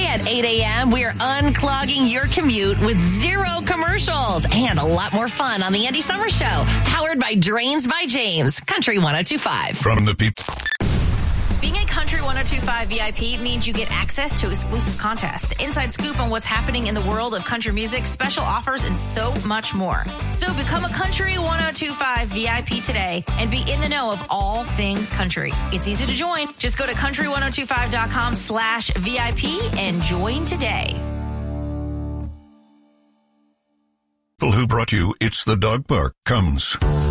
at 8 a.m., we're unclogging your commute with zero commercials and a lot more fun on the Andy Summers Show, powered by Drains by James, Country 102.5. From the people. Being a Country 102.5 VIP means you get access to exclusive contests, the inside scoop on what's happening in the world of country music, special offers, and so much more. So become a Country 102.5 VIP today and be in the know of all things country. It's easy to join. Just go to country1025.com/VIP and join today. Who brought you It's the Dog Park comes.